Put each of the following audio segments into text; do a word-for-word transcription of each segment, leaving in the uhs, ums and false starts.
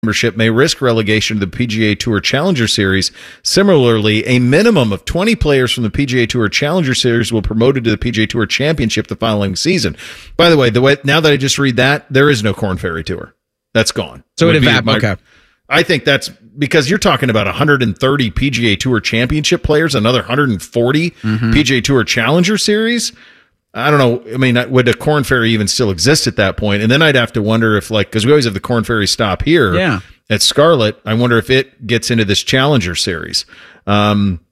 membership may risk relegation to the P G A Tour Challenger Series. Similarly, a minimum of twenty players from the P G A Tour Challenger Series will be promoted to the P G A Tour Championship the following season. By the way, the way now that I just read that, there is no Korn Ferry Tour. That's gone. So it evaporated. Okay. I think that's because you're talking about one hundred thirty P G A Tour Championship players, another one hundred forty mm-hmm. P G A Tour Challenger Series. I don't know. I mean, would a Korn Ferry even still exist at that point? And then I'd have to wonder if, like, because we always have the Korn Ferry stop here yeah. at Scarlet. I wonder if it gets into this Challenger Series. Um,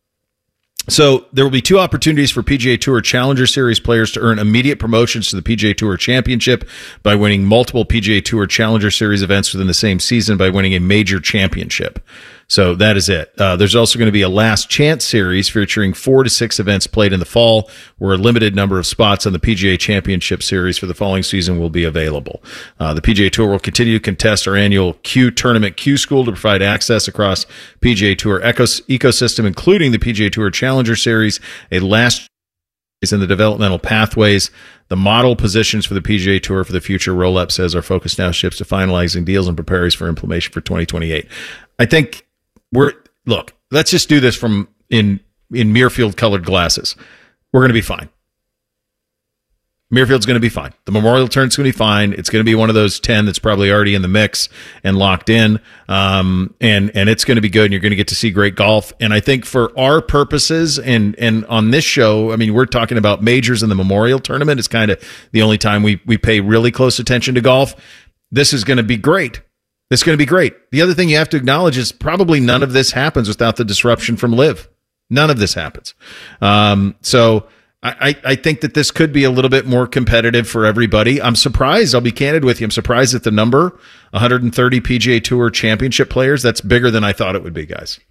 so there will be two opportunities for P G A Tour Challenger Series players to earn immediate promotions to the P G A Tour Championship by winning multiple P G A Tour Challenger Series events within the same season by winning a major championship. So that is it. Uh, there's also going to be a last chance series featuring four to six events played in the fall, where a limited number of spots on the P G A Championship Series for the following season will be available. Uh, the P G A Tour will continue to contest our annual Q Tournament Q School to provide access across P G A Tour ecos- ecosystem, including the P G A Tour Challenger Series, a last is in the developmental pathways. The model positions for the P G A Tour for the future roll-up says our focus now shifts to finalizing deals and preparing for implementation for twenty twenty-eight. I think we're look, let's just do this from in in Muirfield colored glasses. We're going to be fine. Muirfield's going to be fine. The Memorial Tournament's going to be fine. It's going to be one of those ten that's probably already in the mix and locked in. Um, and, and it's going to be good, and you're going to get to see great golf. And I think for our purposes and, and on this show, I mean, we're talking about majors and the Memorial Tournament. It's kind of the only time we, we pay really close attention to golf. This is going to be great. It's going to be great. The other thing you have to acknowledge is probably none of this happens without the disruption from Liv. None of this happens. Um, so I, I think that this could be a little bit more competitive for everybody. I'm surprised. I'll be candid with you. I'm surprised at the number, one hundred thirty P G A Tour Championship players. That's bigger than I thought it would be, guys.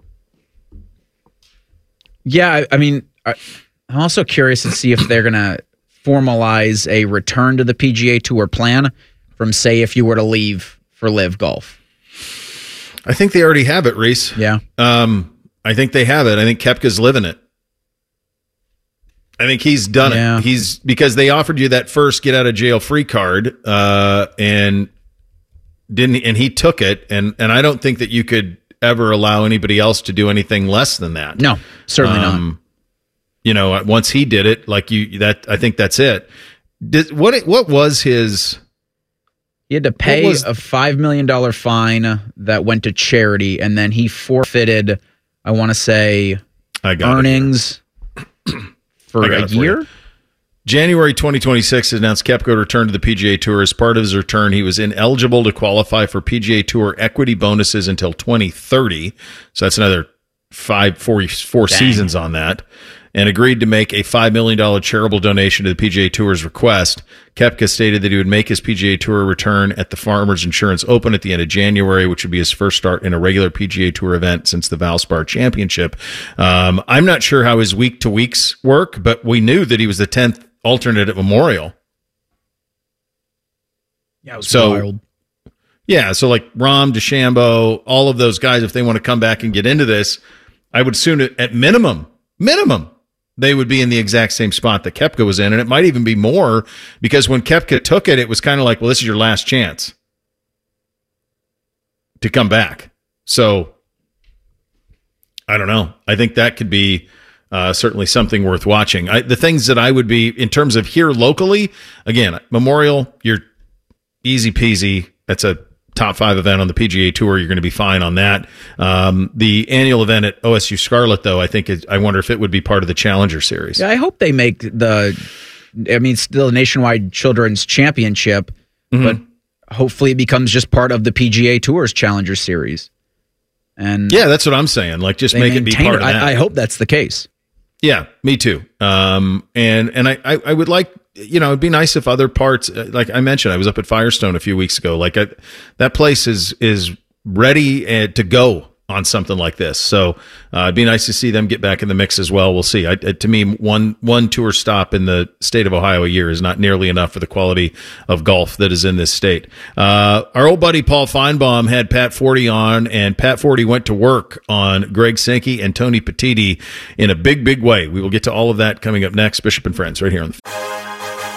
Yeah, I, I mean, I, I'm also curious to see if they're going to formalize a return to the P G A Tour plan from, say, if you were to leave for Live Golf. I think they already have it, Reese. Yeah. Um, I think they have it. I think Koepka's living it. I think he's done yeah. it. He's because they offered you that first get out of jail free card, uh, and didn't, and he took it. And, and I don't think that you could ever allow anybody else to do anything less than that. No, certainly um, not. You know, once he did it, like you, that I think that's it. Did, what, what was his? He had to pay was, a five million dollars fine that went to charity, and then he forfeited, I want to say, I got earnings for a year? For January twenty twenty-six announced Koepka returned to the P G A Tour. As part of his return, he was ineligible to qualify for P G A Tour equity bonuses until twenty thirty. So that's another five, four, four seasons on that. And agreed to make a five million dollars charitable donation to the P G A Tour's request. Koepka stated that he would make his P G A Tour return at the Farmers Insurance Open at the end of January, which would be his first start in a regular P G A Tour event since the Valspar Championship. Um, I'm not sure how his week-to-weeks work, but we knew that he was the tenth alternate at Memorial. Yeah, it was so, wild. Yeah, so like Rahm, DeChambeau, all of those guys, if they want to come back and get into this, I would assume at minimum, minimum, they would be in the exact same spot that Koepka was in, and it might even be more, because when Koepka took it, it was kind of like, well, this is your last chance to come back. So, I don't know. I think that could be uh, certainly something worth watching. I, the things that I would be, in terms of here locally, again, Memorial, you're easy peasy. That's a top five event on the P G A Tour. You're going to be fine on that. Um, the annual event at O S U Scarlet, though, I think it, I wonder if it would be part of the Challenger Series. Yeah, I hope they make the, I mean, still a nationwide children's championship, mm-hmm. but hopefully it becomes just part of the P G A Tour's Challenger Series. And yeah, that's what I'm saying. Like, just make it be part it. of that. I, I hope that's the case. Yeah, me too. Um, and and I, I, I would like, you know, it'd be nice if other parts, like I mentioned, I was up at Firestone a few weeks ago. Like I, that place is is ready uh, to go on something like this. So uh, it'd be nice to see them get back in the mix as well. We'll see. I, to me, one one tour stop in the state of Ohio a year is not nearly enough for the quality of golf that is in this state. Uh, our old buddy Paul Feinbaum had Pat Forty on, and Pat Forty went to work on Greg Sankey and Tony Petiti in a big, big way. We will get to all of that coming up next. Bishop and Friends, right here on the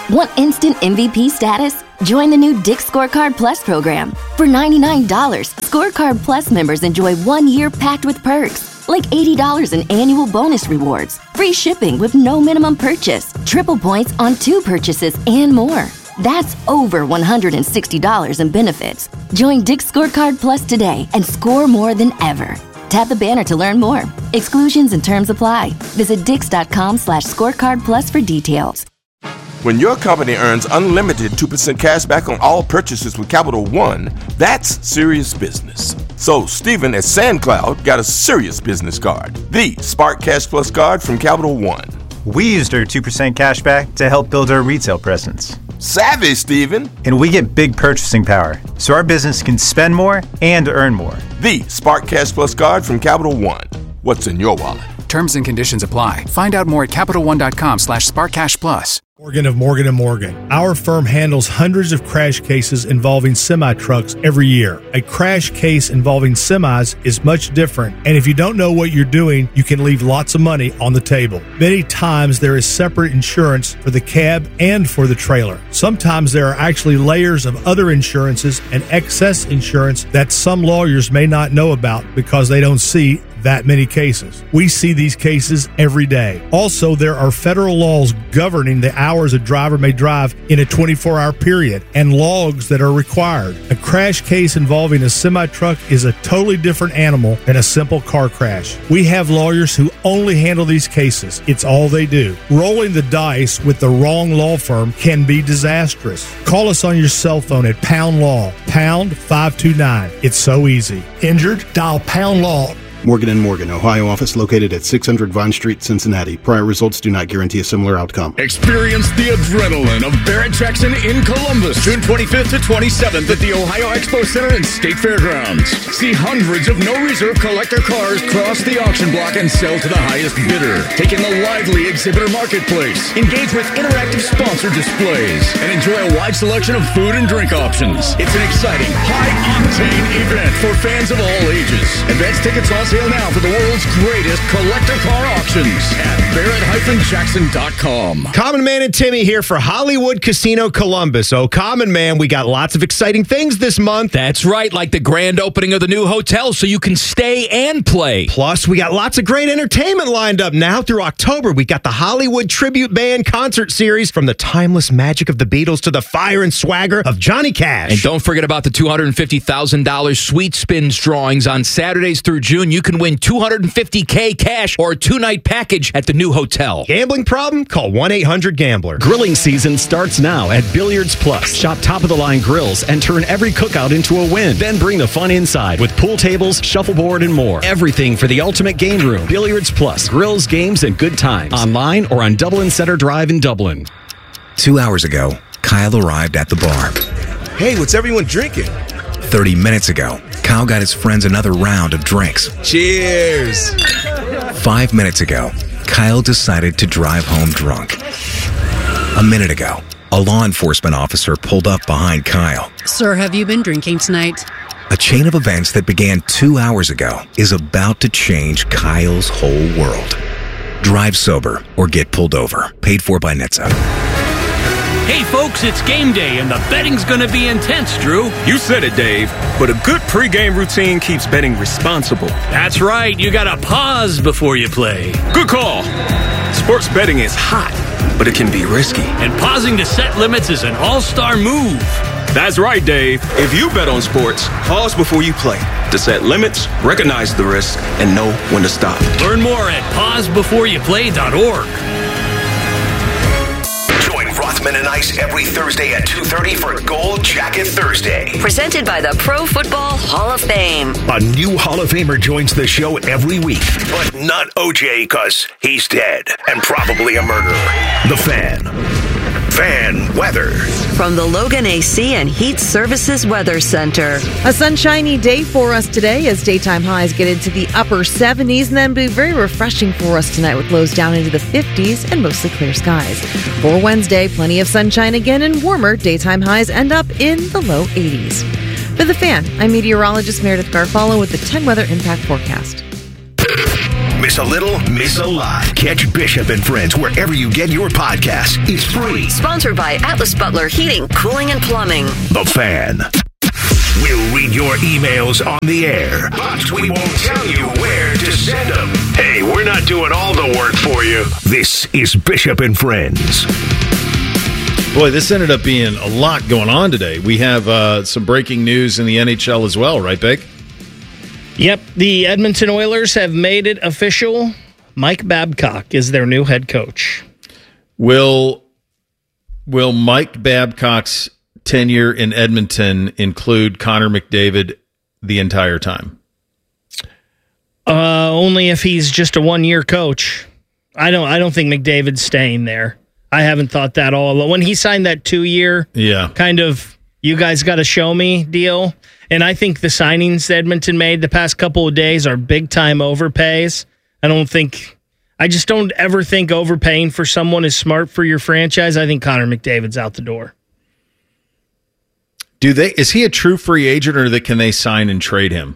Want instant M V P status? Join the new Dick's Scorecard Plus program. For ninety-nine dollars, Scorecard Plus members enjoy one year packed with perks, like eighty dollars in annual bonus rewards, free shipping with no minimum purchase, triple points on two purchases, and more. That's over one hundred sixty dollars in benefits. Join Dick's Scorecard Plus today and score more than ever. Tap the banner to learn more. Exclusions and terms apply. Visit dix.com slash scorecard plus for details. When your company earns unlimited two percent cash back on all purchases with Capital One, that's serious business. So Stephen at SandCloud got a serious business card, the Spark Cash Plus card from Capital One. We used our two percent cash back to help build our retail presence. Savvy, Stephen. And we get big purchasing power, so our business can spend more and earn more. The Spark Cash Plus card from Capital One. What's in your wallet? Terms and conditions apply. Find out more at CapitalOne.com slash SparkCashPlus. Morgan of Morgan and Morgan. Our firm handles hundreds of crash cases involving semi-trucks every year. A crash case involving semis is much different, and if you don't know what you're doing, you can leave lots of money on the table. Many times there is separate insurance for the cab and for the trailer. Sometimes there are actually layers of other insurances and excess insurance that some lawyers may not know about because they don't see that many cases. We see these cases every day. Also, there are federal laws governing the hours a driver may drive in a twenty-four hour period and logs that are required. A crash case involving a semi-truck is a totally different animal than a simple car crash. We have lawyers who only handle these cases. It's all they do. Rolling the dice with the wrong law firm can be disastrous. Call us on your cell phone at Pound Law, pound five two nine. It's so easy. Injured? Dial Pound Law. Morgan and Morgan, Ohio office located at six hundred Vine Street, Cincinnati. Prior results do not guarantee a similar outcome. Experience the adrenaline of Barrett Jackson in Columbus, June twenty-fifth to twenty-seventh at the Ohio Expo Center and State Fairgrounds. See hundreds of no-reserve collector cars cross the auction block and sell to the highest bidder. Take in the lively exhibitor marketplace, engage with interactive sponsor displays, and enjoy a wide selection of food and drink options. It's an exciting, high-octane event for fans of all ages. Advance tickets on sale now for the world's greatest collector car auctions at Barrett Jackson dot com. Common Man and Timmy here for Hollywood Casino Columbus. Oh, Common Man, we got lots of exciting things this month. That's right, like the grand opening of the new hotel so you can stay and play. Plus, we got lots of great entertainment lined up now through October. We got the Hollywood Tribute Band concert series, from the timeless magic of the Beatles to the fire and swagger of Johnny Cash. And don't forget about the two hundred fifty thousand dollars Sweet Spins drawings on Saturdays through June. You can win two hundred fifty thousand dollars cash or a two-night package at the new hotel. Gambling problem? Call one eight hundred gambler. Grilling season starts now at Billiards Plus. Shop top-of-the-line grills and turn every cookout into a win. Then bring the fun inside with pool tables, shuffleboard, and more. Everything for the ultimate game room. Billiards Plus. Grills, games, and good times. Online or on Dublin Center Drive in Dublin. Two hours ago, Kyle arrived at the bar. Hey, what's everyone drinking? thirty minutes ago, Kyle got his friends another round of drinks. Cheers! Five minutes ago, Kyle decided to drive home drunk. A minute ago, a law enforcement officer pulled up behind Kyle. Sir, have you been drinking tonight? A chain of events that began two hours ago is about to change Kyle's whole world. Drive sober or get pulled over. Paid for by N H T S A. Hey folks, it's game day and the betting's gonna be intense, Drew. You said it, Dave, but a good pregame routine keeps betting responsible. That's right, you gotta pause before you play. Good call. Sports betting is hot, but it can be risky. And pausing to set limits is an all-star move. That's right, Dave. If you bet on sports, pause before you play to set limits, recognize the risk, and know when to stop. Learn more at pause before you play dot org. Rothman and Ice every Thursday at two thirty for Gold Jacket Thursday. Presented by the Pro Football Hall of Fame. A new Hall of Famer joins the show every week. But not O J, because he's dead and probably a murderer. The Fan. Fan weather. From the Logan A C and Heat Services Weather Center. A sunshiny day for us today as daytime highs get into the upper seventies and then be very refreshing for us tonight with lows down into the fifties and mostly clear skies. For Wednesday, plenty of sunshine again and warmer. Daytime highs end up in the low eighties. For The Fan, I'm meteorologist Meredith Garfalo with the ten Weather Impact Forecast. Miss a little, miss a lot. Catch Bishop and Friends wherever you get your podcasts. It's free. Sponsored by Atlas Butler Heating, Cooling, and Plumbing. The Fan. We'll read your emails on the air, but we won't tell you where to send them. Hey, we're not doing all the work for you. This is Bishop and Friends. Boy, this ended up being a lot going on today. We have uh, some breaking news in the N H L as well, right, Big? Yep, the Edmonton Oilers have made it official. Mike Babcock is their new head coach. Will Will Mike Babcock's tenure in Edmonton include Connor McDavid the entire time? Uh, only if he's just a one-year coach. I don't. I don't think McDavid's staying there. I haven't thought that all along. When he signed that two-year, yeah, kind of, you guys got to show me deal, and I think the signings Edmonton made the past couple of days are big-time overpays. I don't think, I just don't ever think overpaying for someone is smart for your franchise. I think Connor McDavid's out the door. Do they? Is he a true free agent, or can they sign and trade him?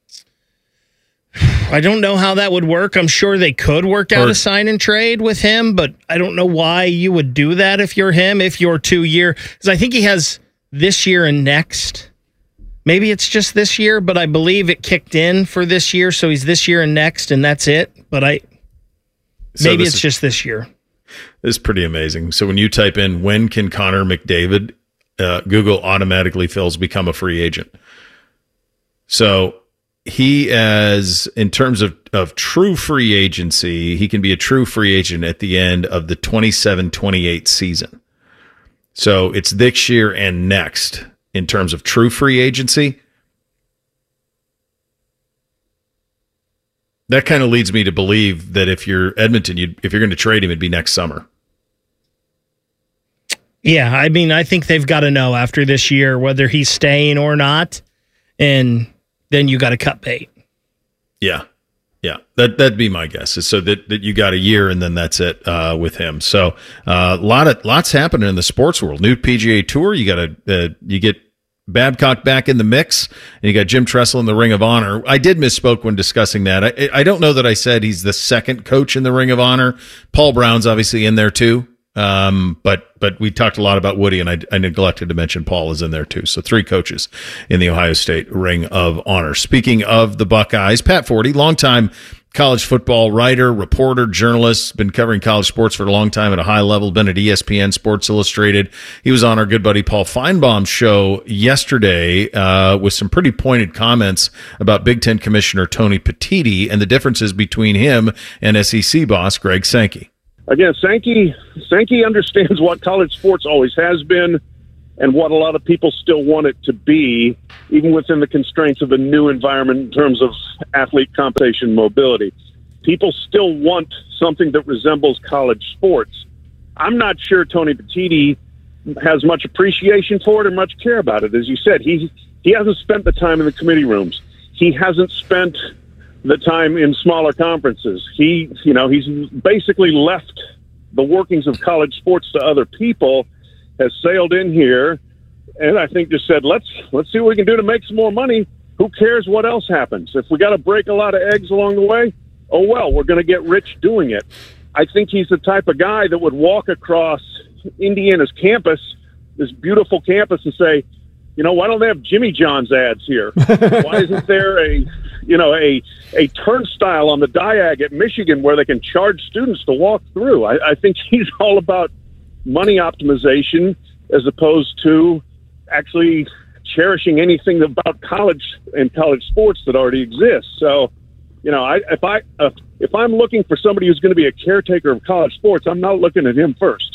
I don't know how that would work. I'm sure they could work out Or, a sign and trade with him, but I don't know why you would do that if you're him, if you're two year. Because I think he has this year and next. Maybe it's just this year, but I believe it kicked in for this year, so he's this year and next, and that's it. But I So maybe this it's is- just this year. This is pretty amazing. So when you type in, when can Connor McDavid, uh, Google automatically fills become a free agent. So he, as in terms of, of true free agency, he can be a true free agent at the end of the twenty-seven twenty-eight season. So it's this year and next in terms of true free agency. That kind of leads me to believe that if you're Edmonton, you'd, if you're going to trade him, it'd be next summer. Yeah, I mean, I think they've got to know after this year whether he's staying or not, and then you got to cut bait. Yeah. Yeah. That, that'd be my guess, is so that, that you got a year and then that's it uh, with him. So a uh, lot of lots happening in the sports world. New P G A Tour. You got to, uh, you get Babcock back in the mix, and you got Jim Tressel in the Ring of Honor. I did misspoke when discussing that. I, I don't know that I said he's the second coach in the Ring of Honor. Paul Brown's obviously in there too. Um, but, but we talked a lot about Woody, and I, I neglected to mention Paul is in there too. So three coaches in the Ohio State Ring of Honor. Speaking of the Buckeyes, Pat Forty, longtime college football writer, reporter, journalist, been covering college sports for a long time at a high level, been at E S P N, Sports Illustrated. He was on our good buddy Paul Feinbaum's show yesterday, uh, with some pretty pointed comments about Big Ten Commissioner Tony Petitti and the differences between him and S E C boss Greg Sankey. Again, Sankey, Sankey understands what college sports always has been and what a lot of people still want it to be, even within the constraints of the new environment in terms of athlete compensation mobility. People still want something that resembles college sports. I'm not sure Tony Petitti has much appreciation for it or much care about it. As you said, he, he hasn't spent the time in the committee rooms. He hasn't spent the time in smaller conferences. He, you know, he's basically left the workings of college sports to other people, has sailed in here, and I think just said, let's let's see what we can do to make some more money. Who cares what else happens? If we got to break a lot of eggs along the way, oh well, we're going to get rich doing it. I think he's the type of guy that would walk across Indiana's campus, this beautiful campus, and say, you know, why don't they have Jimmy John's ads here? Why isn't there a, you know, a a turnstile on the Diag at Michigan where they can charge students to walk through? I, I think he's all about money optimization as opposed to actually cherishing anything about college and college sports that already exists. So, you know, I, if I uh, if I'm looking for somebody who's going to be a caretaker of college sports, I'm not looking at him first.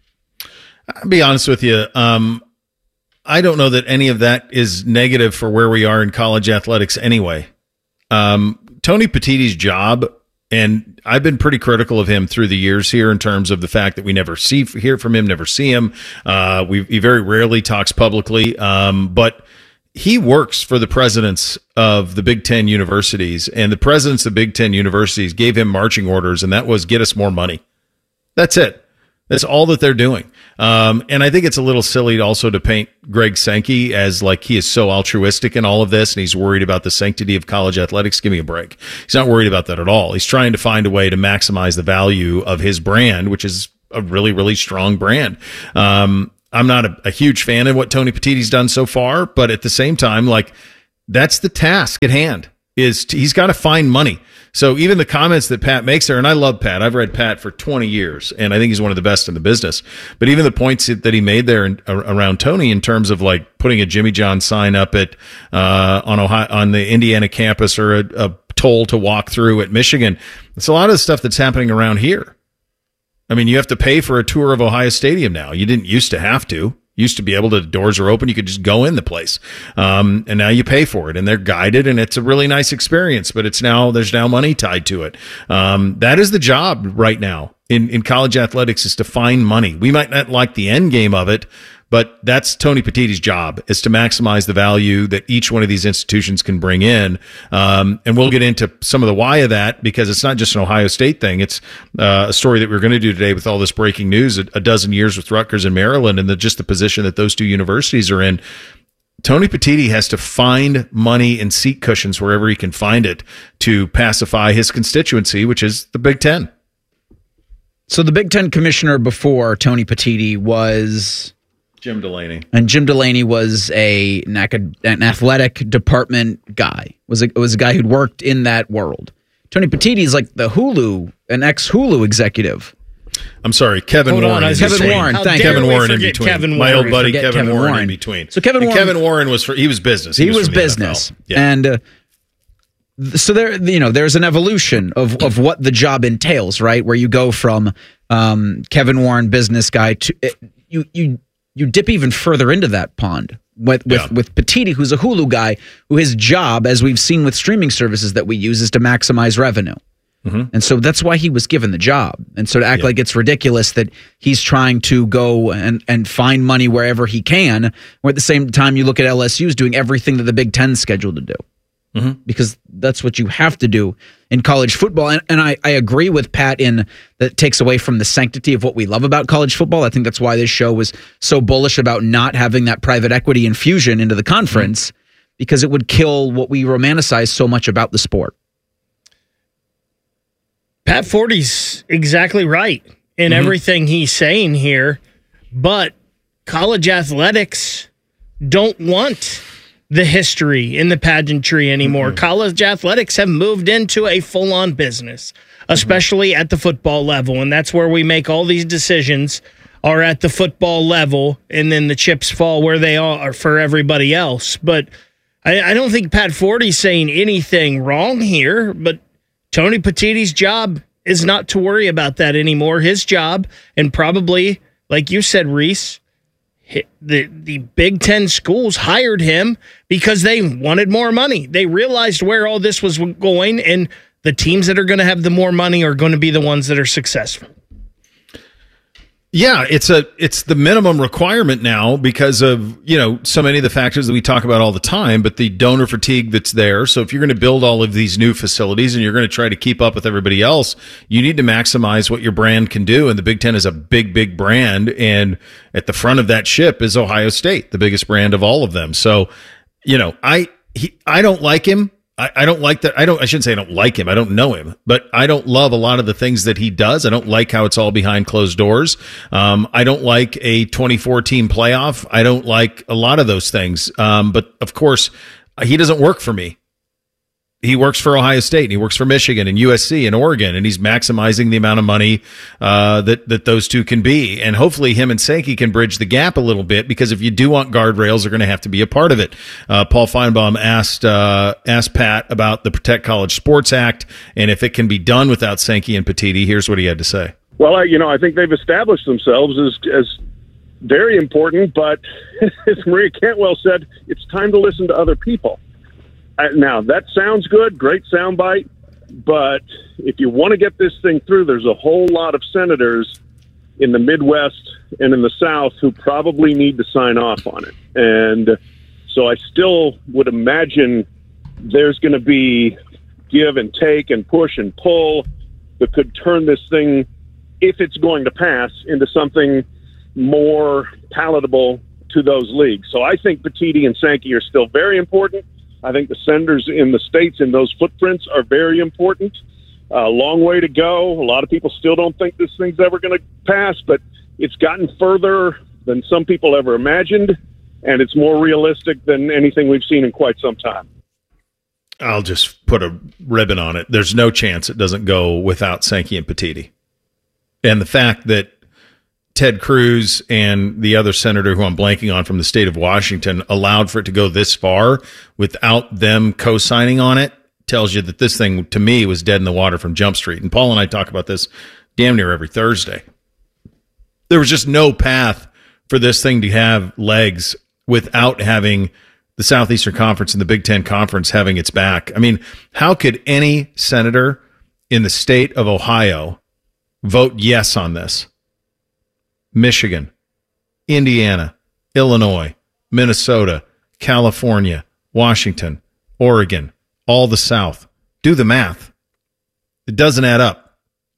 I'll be honest with you. Um, I don't know that any of that is negative for where we are in college athletics anyway. Um, Tony Petitti's job, and I've been pretty critical of him through the years here in terms of the fact that we never see hear from him, never see him. Uh, we, he very rarely talks publicly, um, but he works for the presidents of the Big Ten universities, and the presidents of Big Ten universities gave him marching orders, and that was get us more money. That's it. That's all that they're doing. Um, and I think it's a little silly also to paint Greg Sankey as like he is so altruistic in all of this and he's worried about the sanctity of college athletics. Give me a break. He's not worried about that at all. He's trying to find a way to maximize the value of his brand, which is a really, really strong brand. Um, I'm not a, a huge fan of what Tony Petitti's done so far, but at the same time, like that's the task at hand. Is to, he's got to find money. So even the comments that Pat makes there, and I love Pat. I've read Pat for twenty years, and I think he's one of the best in the business. But even the points that he made there in, around Tony in terms of like putting a Jimmy John sign up at uh, on Ohio, on the Indiana campus or a, a toll to walk through at Michigan, it's a lot of the stuff that's happening around here. I mean, you have to pay for a tour of Ohio Stadium now. You didn't used to have to. Used to be able to, the doors are open, you could just go in the place. Um, and now you pay for it, and they're guided, and it's a really nice experience, but it's now, there's now money tied to it. Um, that is the job right now in, in college athletics, is to find money. We might not like the end game of it, but that's Tony Petitti's job, is to maximize the value that each one of these institutions can bring in. Um, and we'll get into some of the why of that, because it's not just an Ohio State thing. It's uh, a story that we're going to do today with all this breaking news, a, a dozen years with Rutgers and Maryland, and the, just the position that those two universities are in. Tony Petitti has to find money and seat cushions wherever he can find it to pacify his constituency, which is the Big Ten. So the Big Ten commissioner before Tony Petitti was Jim Delaney. And Jim Delaney was a an, acad- an athletic department guy. Was a, was a guy who'd worked in that world. Tony Petitti is like the Hulu, an ex-Hulu executive. I'm sorry, Kevin Hold Warren. on, Kevin Warren. Thank you. Kevin Warren in between. Kevin My Warren. old buddy Forget Kevin, Kevin Warren, Warren. in between. So Kevin And Warren, Kevin Warren was for he was business. He, was, from the business, N F L. Yeah. and uh, so there, you know, there's an evolution of of what the job entails, right? Where you go from um, Kevin Warren, business guy, to uh, you you you dip even further into that pond with with, yeah. with Petitti, who's a Hulu guy, who his job, as we've seen with streaming services that we use, is to maximize revenue. Mm-hmm. And so that's why he was given the job. And so to act yeah. like it's ridiculous that he's trying to go and, and find money wherever he can, or at the same time you look at L S U's doing everything that the Big Ten's scheduled to do. Mm-hmm. Because that's what you have to do in college football. And, and I, I agree with Pat in that it takes away from the sanctity of what we love about college football. I think that's why this show was so bullish about not having that private equity infusion into the conference, mm-hmm. because it would kill what we romanticize so much about the sport. Pat Forty's exactly right in mm-hmm. everything he's saying here, but college athletics don't want the history and the pageantry anymore. Mm-hmm. College athletics have moved into a full-on business, especially mm-hmm. at the football level, and that's where we make all these decisions are at the football level, and then the chips fall where they are for everybody else. But I, I don't think Pat Forty's saying anything wrong here, but Tony Petitti's job is not to worry about that anymore. His job, and probably, like you said, Reese, the, the Big Ten schools hired him because they wanted more money. They realized where all this was going, and the teams that are going to have the more money are going to be the ones that are successful. Yeah, it's a it's the minimum requirement now because of, you know, so many of the factors that we talk about all the time, but the donor fatigue that's there. So if you're going to build all of these new facilities and you're going to try to keep up with everybody else, you need to maximize what your brand can do. And the Big Ten is a big, big brand. And at the front of that ship is Ohio State, the biggest brand of all of them. So, you know, I he, I don't like him. I, I don't like that. I don't, I shouldn't say I don't like him. I don't know him, but I don't love a lot of the things that he does. I don't like how it's all behind closed doors. Um, I don't like a twenty-four team playoff. I don't like a lot of those things. Um, but of course, he doesn't work for me. He works for Ohio State, and he works for Michigan and U S C and Oregon, and he's maximizing the amount of money uh, that that those two can be. And hopefully him and Sankey can bridge the gap a little bit, because if you do want guardrails, they're going to have to be a part of it. Uh, Paul Feinbaum asked uh, asked Pat about the Protect College Sports Act, and if it can be done without Sankey and Petitti. Here's what he had to say. Well, I, you know, I think they've established themselves as as very important, but as Maria Cantwell said, it's time to listen to other people. Uh, now, that sounds good, great soundbite, but if you want to get this thing through, there's a whole lot of senators in the Midwest and in the South who probably need to sign off on it. And so I still would imagine there's going to be give and take and push and pull that could turn this thing if it's going to pass, into something more palatable to those leagues. So I think Petitti and Sankey are still very important. I think the senators in the states in those footprints are very important. A uh, long way to go. A lot of people still don't think this thing's ever going to pass, but it's gotten further than some people ever imagined, and it's more realistic than anything we've seen in quite some time. I'll just put a ribbon on it. There's no chance it doesn't go without Sankey and Petitti. And the fact that Ted Cruz and the other senator who I'm blanking on from the state of Washington allowed for it to go this far without them co-signing on it tells you that this thing, to me, was dead in the water from Jump Street. And Paul and I talk about this damn near every Thursday. There was just no path for this thing to have legs without having the Southeastern Conference and the Big Ten Conference having its back. I mean, how could any senator in the state of Ohio vote yes on this? Michigan, Indiana, Illinois, Minnesota, California, Washington, Oregon, all the South. Do the math. It doesn't add up.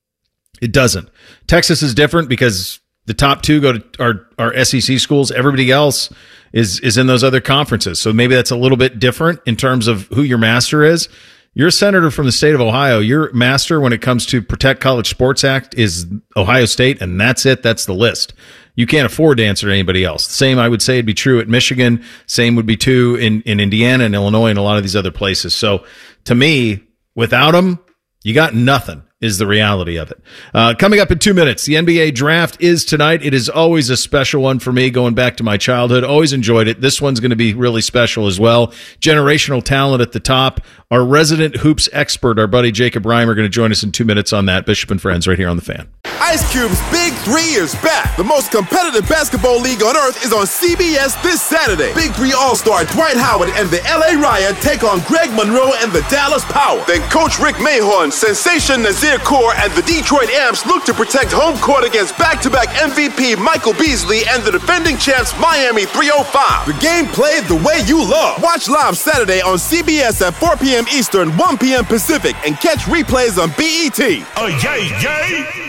It doesn't. Texas is different because the top two go to our, our S E C schools. Everybody else is, is in those other conferences. So maybe that's a little bit different in terms of who your master is. You're a senator from the state of Ohio. Your master when it comes to Protect College Sports Act is Ohio State, and that's it. That's the list. You can't afford to answer to anybody else. The same, I would say, would be true at Michigan. Same would be true in, in Indiana and Illinois and a lot of these other places. So to me, without them, you got nothing. Is the reality of it. Uh, coming up in two minutes, the N B A draft is tonight. It is always a special one for me, going back to my childhood. Always enjoyed it. This one's going to be really special as well. Generational talent at the top. Our resident hoops expert, our buddy Jacob Reimer, going to join us in two minutes on that. Bishop and Friends right here on The Fan. Ice Cube's Big Three is back. The most competitive basketball league on earth is on C B S this Saturday. Big Three All-Star Dwight Howard and the L A Riot take on Greg Monroe and the Dallas Power. Then Coach Rick Mahorn, Sensation Nazir Kaur, and the Detroit Amps look to protect home court against back-to-back M V P Michael Beasley and the defending champs Miami three oh five. The game played the way you love. Watch live Saturday on C B S at four p.m. Eastern, one p.m. Pacific, and catch replays on B E T. Oh, yay, yay!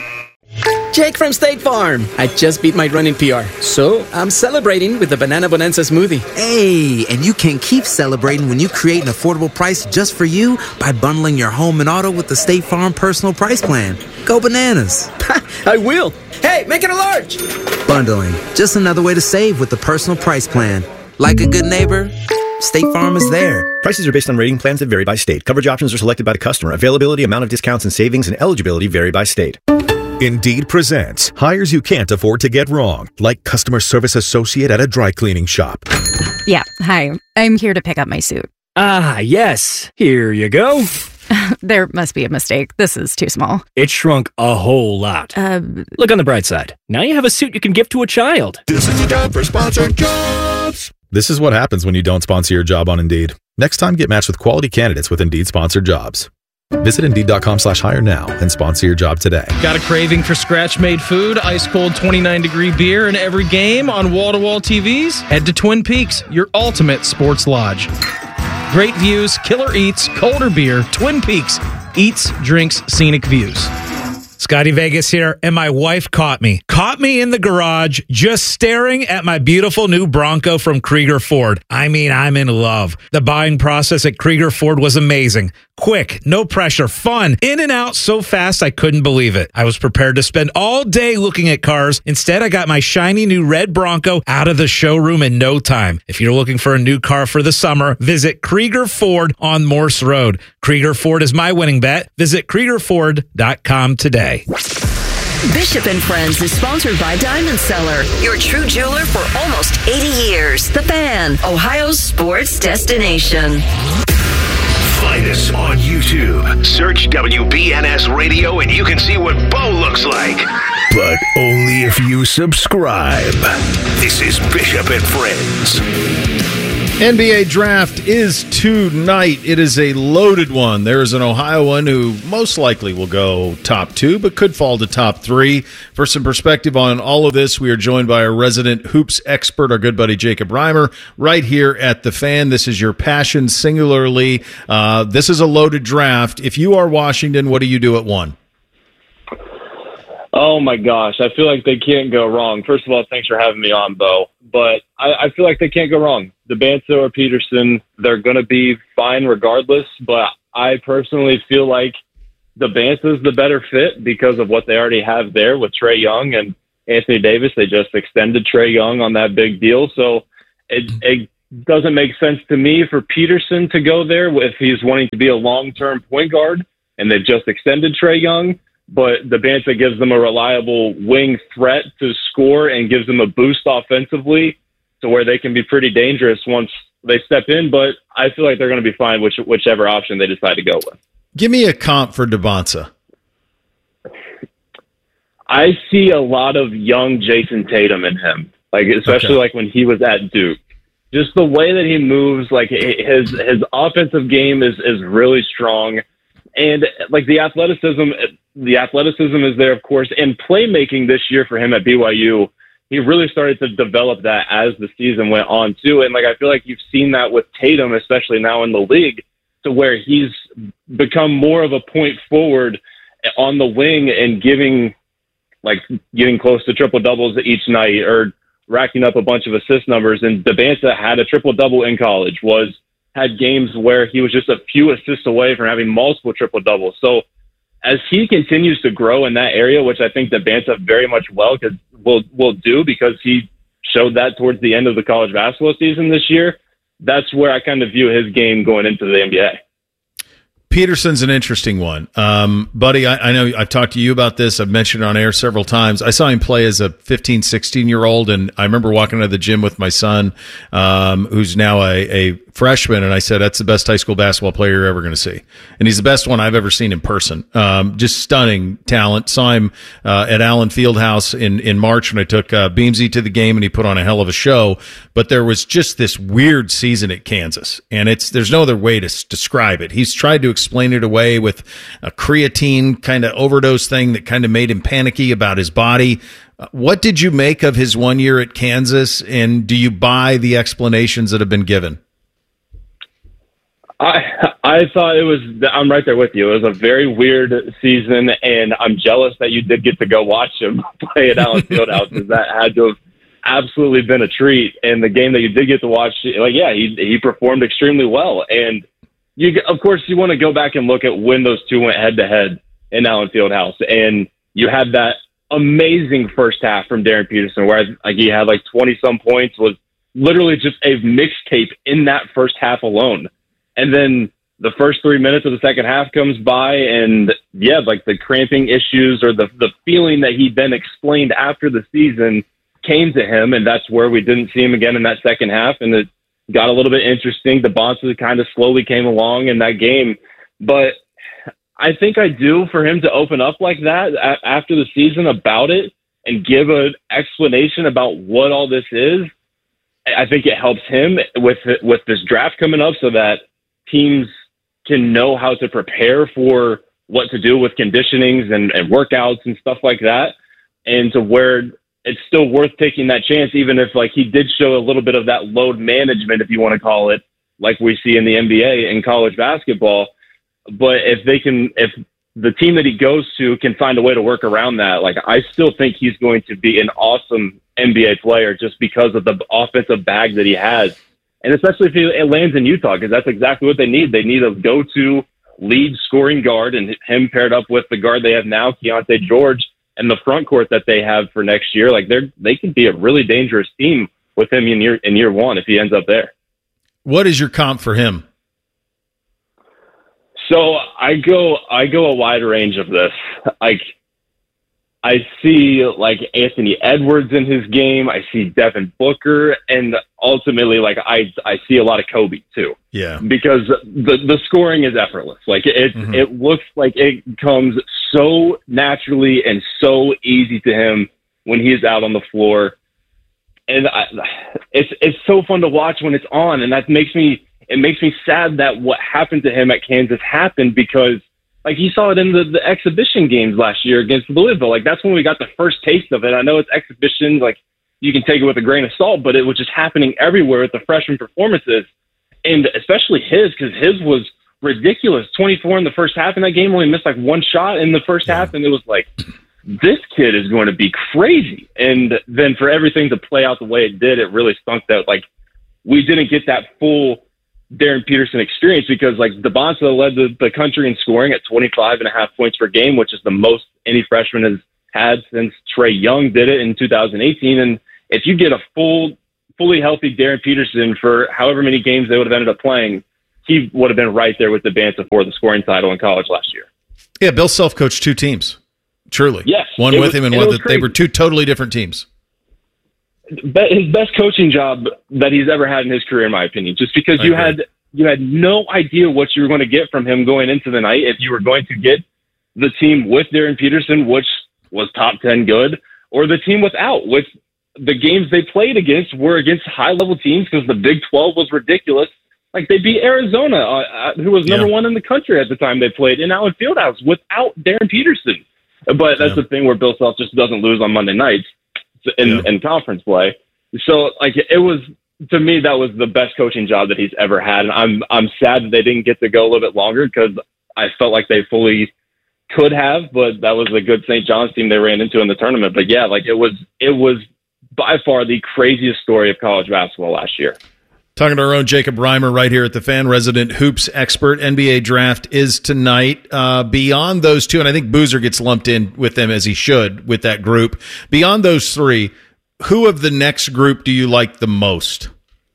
Jake from State Farm. I just beat my running P R, so I'm celebrating with the Banana Bonanza smoothie. Hey, and you can keep celebrating when you create an affordable price just for you by bundling your home and auto with the State Farm Personal Price Plan. Go bananas. I will. Hey, make it a large. Bundling, just another way to save with the Personal Price Plan. Like a good neighbor, State Farm is there. Prices are based on rating plans that vary by state. Coverage options are selected by the customer. Availability, amount of discounts and savings, and eligibility vary by state. Indeed presents hires you can't afford to get wrong, like customer service associate at a dry cleaning shop. Yeah, hi. I'm here to pick up my suit. Ah, yes. Here you go. There must be a mistake. This is too small. It shrunk a whole lot. Uh, Look on the bright side. Now you have a suit you can give to a child. This is the time for sponsored jobs. This is what happens when you don't sponsor your job on Indeed. Next time, get matched with quality candidates with Indeed sponsored jobs. Visit Indeed.com slash hire now and sponsor your job today. Got a craving for scratch-made food, ice-cold twenty-nine degree beer in every game on wall-to-wall T Vs? Head to Twin Peaks, your ultimate sports lodge. Great views, killer eats, colder beer, Twin Peaks. Eats, drinks, scenic views. Scotty Vegas here, and my wife caught me. Caught me in the garage, just staring at my beautiful new Bronco from Krieger Ford. I mean, I'm in love. The buying process at Krieger Ford was amazing. Quick, no pressure, fun, in and out so fast I couldn't believe it. I was prepared to spend all day looking at cars. Instead, I got my shiny new red Bronco out of the showroom in no time. If you're looking for a new car for the summer, visit Krieger Ford on Morse Road. Krieger Ford is my winning bet. Visit Krieger Ford dot com today. Bishop and Friends is sponsored by Diamond Seller, your true jeweler for almost eighty years. The Fan, Ohio's sports destination. Find us on YouTube. Search W B N S Radio and you can see what Bo looks like. But only if you subscribe. This is Bishop and Friends. N B A draft is tonight. It is a loaded one. There is an Ohioan who most likely will go top two, but could fall to top three. For some perspective on all of this, we are joined by our resident hoops expert, our good buddy Jacob Reimer, right here at The Fan. This is your passion singularly. Uh, this is a loaded draft. If you are Washington, what do you do at one? Oh my gosh, I feel like they can't go wrong. First of all, thanks for having me on, Bo. But I, I feel like they can't go wrong. DeBanto or Peterson, they're going to be fine regardless. But I personally feel like DeBanto's the better fit because of what they already have there with Trae Young and Anthony Davis. They just extended Trae Young on that big deal. So it, it doesn't make sense to me for Peterson to go there if he's wanting to be a long-term point guard, and they've just extended Trae Young. But DeBanto gives them a reliable wing threat to score and gives them a boost offensively to where they can be pretty dangerous once they step in. But I feel like they're going to be fine which, whichever option they decide to go with. Give me a comp for DeBanto. I see a lot of young Jason Tatum in him, like especially okay. like when he was at Duke. Just the way that he moves, like his his offensive game is is really strong. And like the athleticism, the athleticism is there, of course, and playmaking this year for him at B Y U, he really started to develop that as the season went on too. And like I feel like you've seen that with Tatum, especially now in the league, to where he's become more of a point forward on the wing and giving, like getting close to triple doubles each night or racking up a bunch of assist numbers. And DeBanto had a triple double in college, was had games where he was just a few assists away from having multiple triple doubles. So as he continues to grow in that area, which I think DeBanto very much well could, will will do because he showed that towards the end of the college basketball season this year, that's where I kind of view his game going into the N B A. Peterson's an interesting one. Um, buddy, I, I know I've talked to you about this. I've mentioned it on air several times. I saw him play as a fifteen, sixteen-year-old, and I remember walking to the gym with my son, um, who's now a, a freshman, and I said, that's the best high school basketball player you're ever going to see. And he's the best one I've ever seen in person. Um, just stunning talent. Saw him uh, at Allen Fieldhouse in, in March when I took uh, Beamsy to the game, and he put on a hell of a show. But there was just this weird season at Kansas, and it's there's no other way to s- describe it. He's tried to explain it away with a creatine kind of overdose thing that kind of made him panicky about his body. Uh, what did you make of his one year at Kansas, and do you buy the explanations that have been given? I I thought it was, I'm right there with you. It was a very weird season, and I'm jealous that you did get to go watch him play at Allen Fieldhouse, because that had to have absolutely been a treat. And the game that you did get to watch, like, yeah, he he performed extremely well. And you, of course, you want to go back and look at when those two went head to head in Allen Fieldhouse, and you had that amazing first half from Darren Peterson, where like he had like twenty some points, was literally just a mixtape in that first half alone. And then the first three minutes of the second half comes by, and yeah, like the cramping issues or the the feeling that he then explained after the season came to him, and that's where we didn't see him again in that second half, and it got a little bit interesting. The Bonds kind of slowly came along in that game, but I think I do for him to open up like that a- after the season about it and give an explanation about what all this is. I think it helps him with with this draft coming up, so that teams can know how to prepare for what to do with conditionings and, and workouts and stuff like that. And to where it's still worth taking that chance, even if like he did show a little bit of that load management, if you want to call it, like we see in the N B A and college basketball. But if they can, if the team that he goes to can find a way to work around that, like I still think he's going to be an awesome N B A player just because of the offensive bag that he has. And especially if he lands in Utah, because that's exactly what they need. They need a go-to lead scoring guard, and him paired up with the guard they have now, Keontae George, and the front court that they have for next year. Like they're they can be a really dangerous team with him in year in year one if he ends up there. What is your comp for him? So I go I go a wide range of this. Like I see like Anthony Edwards in his game. I see Devin Booker, and ultimately, like I, I see a lot of Kobe too. Yeah, because the the scoring is effortless. Like it, mm-hmm. it looks like it comes so naturally and so easy to him when he's out on the floor, and I, it's it's so fun to watch when it's on, and that makes me it makes me sad that what happened to him at Kansas happened because. Like, you saw it in the, the exhibition games last year against Louisville. Like, that's when we got the first taste of it. I know it's exhibition. Like, you can take it with a grain of salt, but it was just happening everywhere with the freshman performances. And especially his, because his was ridiculous. twenty-four in the first half in that game, only missed, like, one shot in the first yeah. half. And it was like, this kid is going to be crazy. And then for everything to play out the way it did, it really stunk that, like, we didn't get that full Darren Peterson experience because, like, Devonta led the, the country in scoring at twenty-five and a half points per game, which is the most any freshman has had since Trae Young did it in two thousand eighteen. And if you get a full, fully healthy Darren Peterson for however many games they would have ended up playing, he would have been right there with the Banta for the scoring title in college last year. Yeah, Bill self-coached two teams. Truly. Yes. One with was, him and one that they were two totally different teams. His best coaching job that he's ever had in his career, in my opinion, just because I you agree. had you had no idea what you were going to get from him going into the night. If you were going to get the team with Darren Peterson, which was top ten good, or the team without, which the games they played against were against high-level teams because the Big twelve was ridiculous. Like, they beat Arizona, uh, who was number yeah. one in the country at the time they played, in Allen Fieldhouse without Darren Peterson. But that's yeah. the thing where Bill Self just doesn't lose on Monday nights in, yeah. in conference play. So, like, it was, to me, that was the best coaching job that he's ever had. And I'm I'm sad that they didn't get to go a little bit longer because I felt like they fully could have, but that was a good Saint John's team they ran into in the tournament. But, yeah, like, it was it was by far the craziest story of college basketball last year. Talking to our own Jacob Reimer right here at the Fan, resident hoops expert. N B A draft is tonight. Uh, beyond those two, and I think Boozer gets lumped in with them as he should with that group. Beyond those three, who of the next group do you like the most?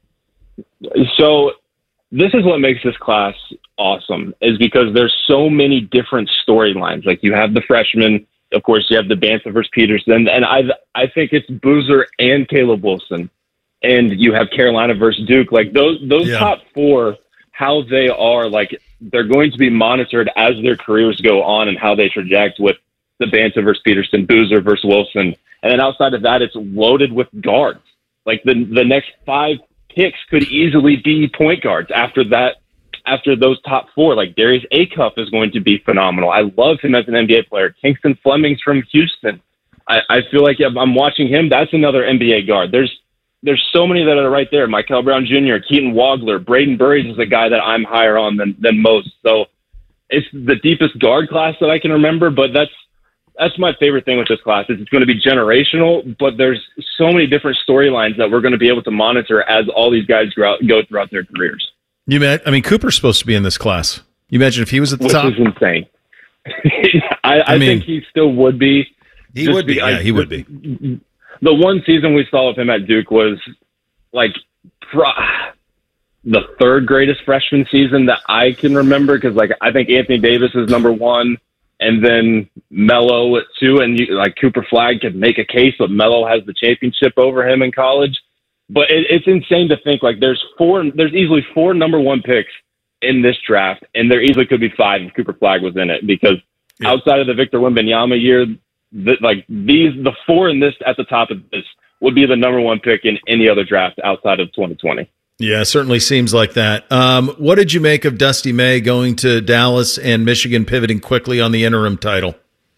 So this is what makes this class awesome, is because there's so many different storylines. Like, you have the freshmen, of course, you have the Banta versus Peterson, and I I think it's Boozer and Caleb Wilson. And you have Carolina versus Duke. Like, those those yeah. top four, how they are, like, they're going to be monitored as their careers go on and how they traject with the Banta versus Peterson, Boozer versus Wilson. And then outside of that, it's loaded with guards. Like, the the next five picks could easily be point guards after that, after those top four. Like, Darius Acuff is going to be phenomenal. I love him as an N B A player. Kingston Fleming's from Houston. I, I feel like if I'm watching him, that's another N B A guard. There's There's so many that are right there. Michael Brown Junior, Keaton Wagler, Braden Burries is a guy that I'm higher on than, than most. So it's the deepest guard class that I can remember, but that's that's my favorite thing with this class. Is it's going to be generational, but there's so many different storylines that we're going to be able to monitor as all these guys go, out, go throughout their careers. You met, I mean, Cooper's supposed to be in this class. You imagine if he was at the Which top? Which is insane. I, I, I mean, think he still would be. He would be, be yeah, I, he would be. The one season we saw of him at Duke was like pro- the third greatest freshman season that I can remember, because like I think Anthony Davis is number one, and then Melo at two, and you, like Cooper Flagg could make a case, but Melo has the championship over him in college. But it, it's insane to think like there's four, there's easily four number one picks in this draft, and there easily could be five if Cooper Flagg was in it, because yeah. outside of the Victor Wembanyama year, the, like these, the four in this at the top of this would be the number one pick in any other draft outside of twenty twenty. Yeah, certainly seems like that. Um, what did you make of Dusty May going to Dallas and Michigan pivoting quickly on the interim title?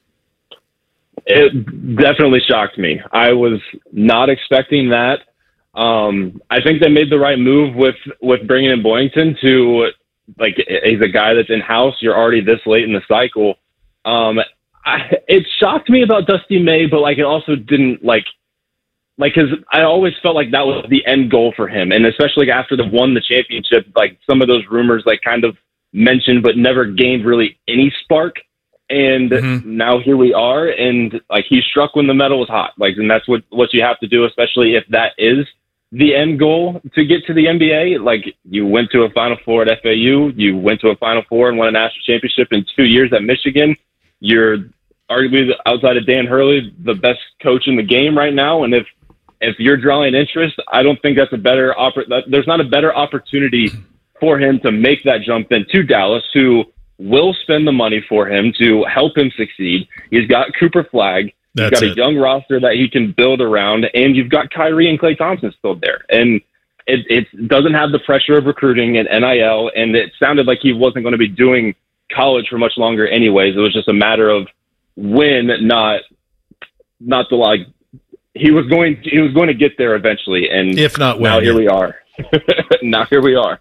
It definitely shocked me. I was not expecting that. Um, I think they made the right move with, with bringing in Boynton to, like, he's a guy that's in-house. You're already this late in the cycle. Um, I, it shocked me about Dusty May, but, like, it also didn't, like, like, because I always felt like that was the end goal for him. And especially after they won the championship, like, some of those rumors, like, kind of mentioned but never gained really any spark. And mm-hmm. now here we are, and, like, he struck when the metal was hot. Like, and that's what, what you have to do, especially if that is the end goal to get to the N B A. Like, you went to a Final Four at F A U, you went to a Final Four and won a national championship in two years at Michigan. You're arguably, outside of Dan Hurley, the best coach in the game right now. And if if you're drawing interest, I don't think that's a better oppor- that, there's not a better opportunity for him to make that jump than to Dallas, who will spend the money for him to help him succeed. He's got Cooper Flagg. You've That's got a it. young roster that he can build around, and you've got Kyrie and Klay Thompson still there. And it, it doesn't have the pressure of recruiting and N I L, and it sounded like he wasn't going to be doing college for much longer anyways. It was just a matter of when, not not the like. He was going. He was going to get there eventually, and if not when, now here yeah. we are. now here we are.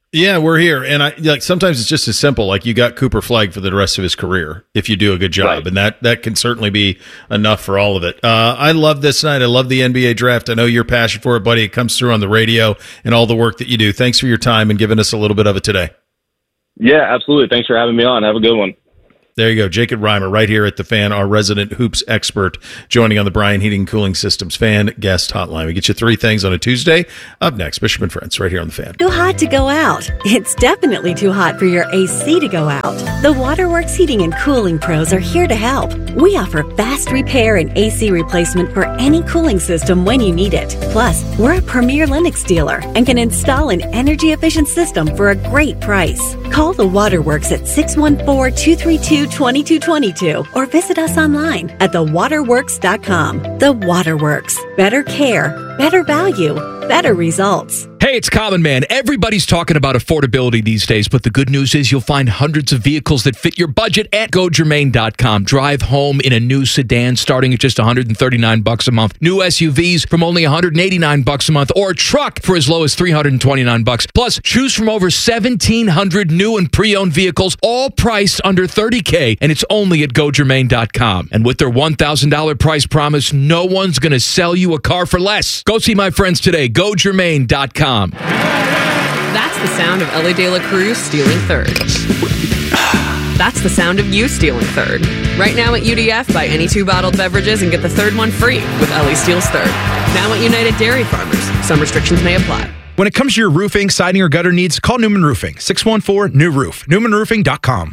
Yeah, we're here, and I like sometimes it's just as simple. Like you got Cooper Flagg for the rest of his career if you do a good job, right. and that that can certainly be enough for all of it. Uh, I love this night. I love the N B A draft. I know you're passionate for it, buddy. It comes through on the radio and all the work that you do. Thanks for your time and giving us a little bit of it today. Yeah, absolutely. Thanks for having me on. Have a good one. There you go. Jacob Reimer right here at the Fan, our resident hoops expert, joining on the Brian Heating and Cooling Systems Fan Guest Hotline. We get you three things on a Tuesday. Up next, Bishop and Friends right here on the Fan. Too hot to go out. It's definitely too hot for your A C to go out. The Waterworks Heating and Cooling Pros are here to help. We offer fast repair and A C replacement for any cooling system when you need it. Plus, we're a premier Lennox dealer and can install an energy-efficient system for a great price. Call the Waterworks at six one four, two three two, two two two two or visit us online at the waterworks dot com. The Waterworks. Better care, better value, better results. Hey, it's Common Man. Everybody's talking about affordability these days, but the good news is you'll find hundreds of vehicles that fit your budget at go germain dot com. Drive home in a new sedan starting at just one hundred thirty-nine bucks a month. New S U Vs from only one hundred eighty-nine bucks a month, or a truck for as low as three hundred twenty-nine bucks. Plus, choose from over seventeen hundred new and pre-owned vehicles, all priced under thirty K, and it's only at go germain dot com. And with their one thousand dollars price promise, no one's going to sell you a car for less. Go see my friends today. go germain dot com. That's the sound of Ellie De La Cruz stealing third. That's the sound of you stealing third. Right now at U D F, buy any two bottled beverages and get the third one free with Ellie Steals Third. Now at United Dairy Farmers. Some restrictions may apply. When it comes to your roofing, siding, or gutter needs, call Newman Roofing. six one four, new roof. newman roofing dot com.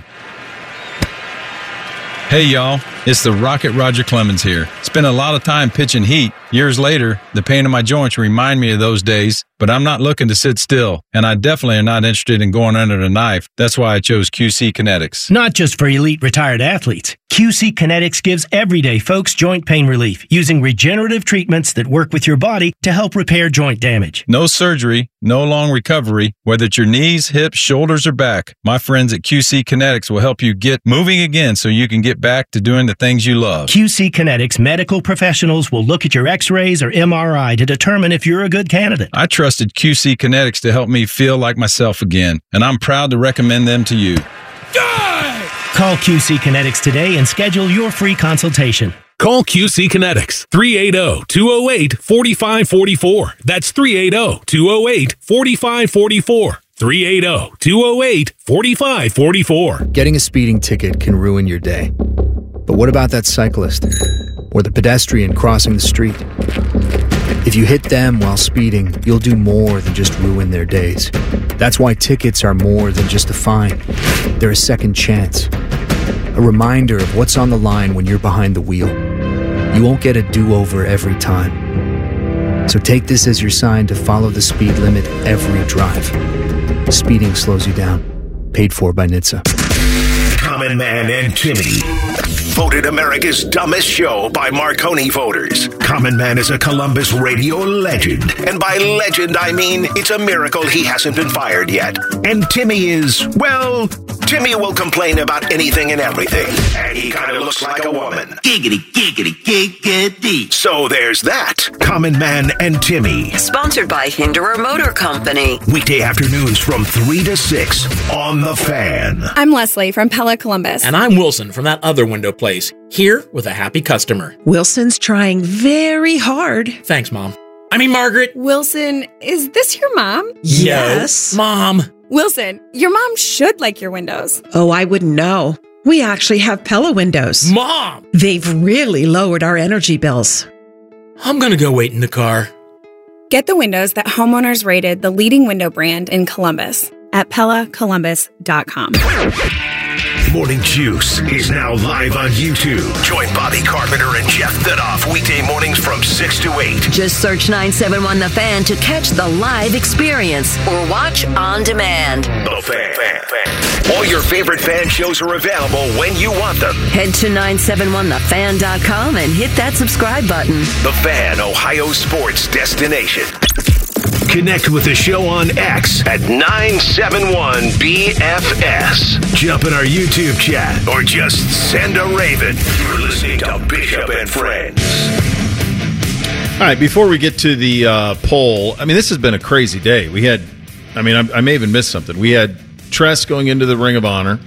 Hey, y'all. It's the Rocket Roger Clemens here. Spent a lot of time pitching heat. Years later, the pain in my joints remind me of those days, but I'm not looking to sit still, and I definitely am not interested in going under the knife. That's why I chose Q C Kinetics. Not just for elite retired athletes. Q C Kinetics gives everyday folks joint pain relief using regenerative treatments that work with your body to help repair joint damage. No surgery, no long recovery, whether it's your knees, hips, shoulders, or back. My friends at Q C Kinetics will help you get moving again so you can get back to doing the things you love. Q C Kinetics medical professionals will look at your x-rays or M R I to determine if you're a good candidate. I trusted Q C Kinetics to help me feel like myself again, and I'm proud to recommend them to you. Call Q C Kinetics today and schedule your free consultation. Call Q C Kinetics, three eight zero, two zero eight, four five four four. That's three eight zero, two zero eight, four five four four. three eight zero, two zero eight, four five four four. Getting a speeding ticket can ruin your day. But what about that cyclist? Or the pedestrian crossing the street? If you hit them while speeding, you'll do more than just ruin their days. That's why tickets are more than just a fine. They're a second chance. A reminder of what's on the line when you're behind the wheel. You won't get a do-over every time. So take this as your sign to follow the speed limit every drive. Speeding slows you down. Paid for by N H T S A. Common Man and Timmy. Voted America's dumbest show by Marconi voters. Common Man is a Columbus radio legend. And by legend, I mean it's a miracle he hasn't been fired yet. And Timmy is, well, Timmy will complain about anything and everything. And he kind of looks like a woman. Giggity, giggity, giggity. So there's that. Common Man and Timmy. Sponsored by Hinderer Motor Company. Weekday afternoons from three to six on The Fan. I'm Leslie from Pella Columbus. And I'm Wilson from that other window place, here with a happy customer. Wilson's trying very hard. Thanks, Mom. I mean, Margaret. Wilson, is this your mom? Yes. No, Mom. Wilson, your mom should like your windows. Oh, I wouldn't know. We actually have Pella windows. Mom! They've really lowered our energy bills. I'm gonna go wait in the car. Get the windows that homeowners rated the leading window brand in Columbus at pella columbus dot com. Morning Juice is now live on YouTube. Join Bobby Carpenter and Jeff Thidoff weekday mornings from six to eight. Just search nine seven one The Fan to catch the live experience or watch on demand. The Fan. fan, fan. All your favorite fan shows are available when you want them. Head to nine seven one the fan dot com and hit that subscribe button. The Fan, Ohio sports destination. Connect with the show on X at nine seven one B F S. Jump in our YouTube chat or just send a raven. You're listening to Bishop and Friends. All right, before we get to the uh, poll, I mean, this has been a crazy day. We had I mean, I, I may even miss something. We had Tress going into the Ring of Honor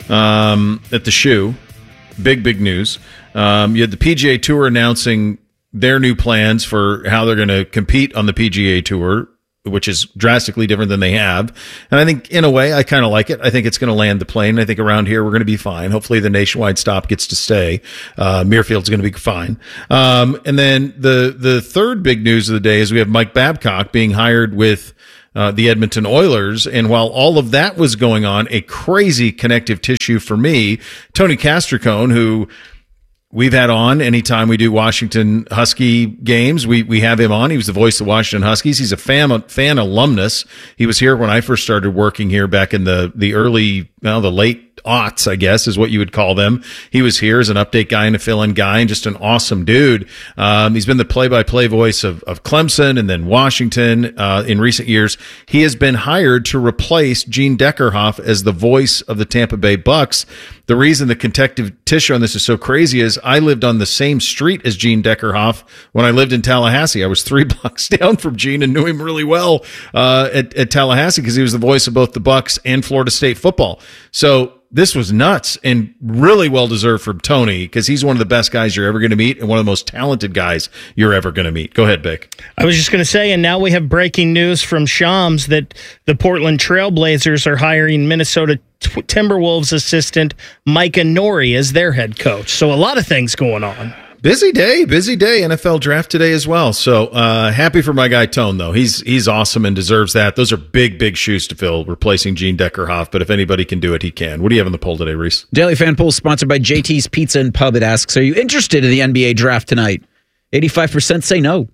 um, at the Shoe. Big, big news. Um, you had the P G A Tour announcing their new plans for how they're going to compete on the P G A Tour, which is drastically different than they have. And I think, in a way, I kind of like it. I think it's going to land the plane. I think around here, we're going to be fine. Hopefully, the nationwide stop gets to stay. Uh, Muirfield's going to be fine. Um, and then the the third big news of the day is we have Mike Babcock being hired with uh, the Edmonton Oilers. And while all of that was going on, a crazy connective tissue for me, Tony Castricone, who we've had on anytime we do Washington Husky games. We we have him on. He was the voice of the Washington Huskies. He's a fan fan alumnus. He was here when I first started working here back in the the early, well, the late aughts, I guess, is what you would call them. He was here as an update guy and a fill-in guy, and just an awesome dude. Um, he's been the play-by-play voice of, of Clemson and then Washington uh, in recent years. He has been hired to replace Gene Deckerhoff as the voice of the Tampa Bay Bucks. The reason the connective tissue on this is so crazy is I lived on the same street as Gene Deckerhoff when I lived in Tallahassee. I was three blocks down from Gene and knew him really well uh, at, at Tallahassee because he was the voice of both the Bucks and Florida State football. So this was nuts and really well-deserved from Tony because he's one of the best guys you're ever going to meet and one of the most talented guys you're ever going to meet. Go ahead, Bake. I was just going to say, and now we have breaking news from Shams that the Portland Trailblazers are hiring Minnesota Timberwolves assistant Micah Nori as their head coach. So a lot of things going on. Busy day, busy day. N F L draft today as well. So uh, happy for my guy Tone, though. He's he's awesome and deserves that. Those are big, big shoes to fill, replacing Gene Deckerhoff. But if anybody can do it, he can. What do you have in the poll today, Reese? Daily Fan Poll sponsored by J T's Pizza and Pub. It asks, are you interested in the N B A draft tonight? eighty-five percent say no.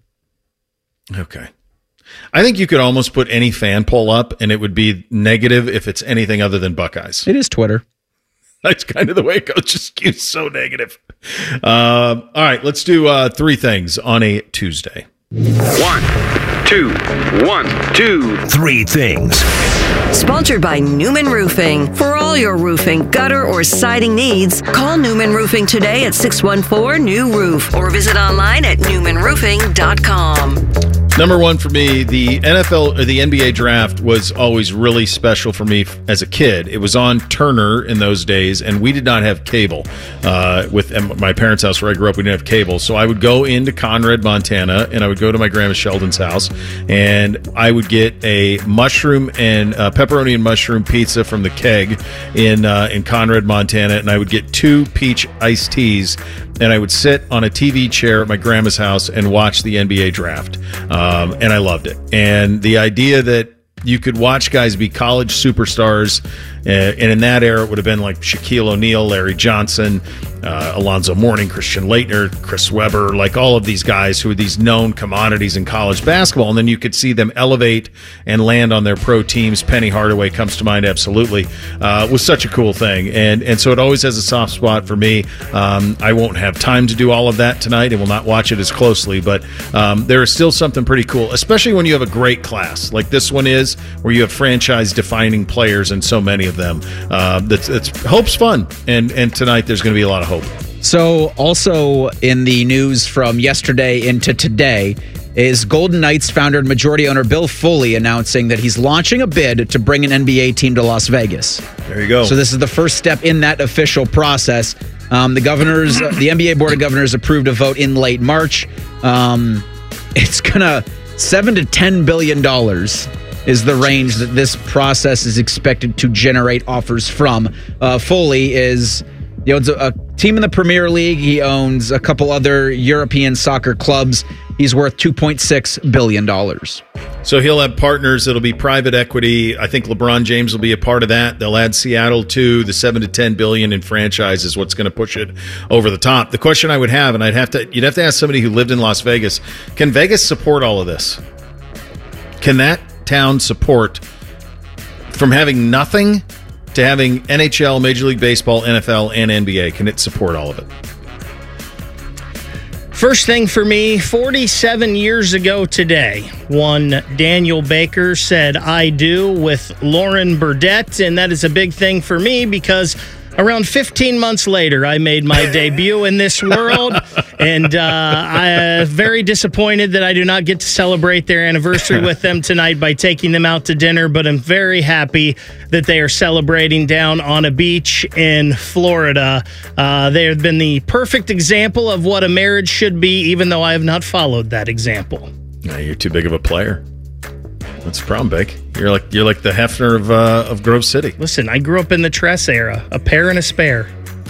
Okay. I think you could almost put any fan poll up, and it would be negative if it's anything other than Buckeyes. It is Twitter. That's kind of the way it goes. Just skews so negative. Uh, all right, let's do uh, three things on a Tuesday. One, two, one, two, three things. Sponsored by Newman Roofing. For all your roofing, gutter, or siding needs, call Newman Roofing today at six one four, N E W roof or visit online at newman roofing dot com. Number one for me, the N F L or the N B A draft was always really special for me as a kid. It was on Turner in those days, and we did not have cable. Uh, with my parents' house where I grew up, we didn't have cable. So I would go into Conrad, Montana, and I would go to my grandma Sheldon's house, and I would get a mushroom and uh, pepperoni and mushroom pizza from the Keg in uh, in Conrad, Montana, and I would get two peach iced teas, and I would sit on a T V chair at my grandma's house and watch the N B A draft. Um, and I loved it. And the idea that you could watch guys be college superstars, uh, and in that era, it would have been like Shaquille O'Neal, Larry Johnson, uh, Alonzo Mourning, Christian Laettner, Chris Webber, like all of these guys who are these known commodities in college basketball. And then you could see them elevate and land on their pro teams. Penny Hardaway comes to mind, absolutely. Uh, was such a cool thing. And and so it always has a soft spot for me. Um, I won't have time to do all of that tonight and will not watch it as closely, but um, there is still something pretty cool, especially when you have a great class like this one is, where you have franchise-defining players and so many of them. Uh, that's, that's hope's fun, and and tonight there's going to be a lot of hope. So also in the news from yesterday into today is Golden Knights founder and majority owner Bill Foley announcing that he's launching a bid to bring an N B A team to Las Vegas. There you go. So this is the first step in that official process. Um, the governors, the N B A Board of Governors approved a vote in late March. Um, it's gonna seven to ten billion dollars is the range that this process is expected to generate offers from. Uh, Foley is, he owns a, a team in the Premier League. He owns a couple other European soccer clubs. He's worth two point six billion dollars. So he'll have partners. It'll be private equity. I think LeBron James will be a part of that. They'll add Seattle too. The seven to ten billion in franchise is what's going to push it over the top. The question I would have, and I'd have to, you'd have to ask somebody who lived in Las Vegas, can Vegas support all of this? Can that town support from having nothing to having N H L, Major League Baseball, N F L, and N B A? Can it support all of it? First thing for me, forty-seven years ago today, one Daniel Baker said, "I do" with Lauren Burdett, and that is a big thing for me because Around fifteen months later, I made my debut in this world, and uh, I'm very disappointed that I do not get to celebrate their anniversary with them tonight by taking them out to dinner, but I'm very happy that they are celebrating down on a beach in Florida. Uh, they have been the perfect example of what a marriage should be, even though I have not followed that example. No, you're too big of a player. That's the problem, Bake. You're like you're like the Hefner of uh, of Grove City. Listen, I grew up in the Tress era, a pair and a spare.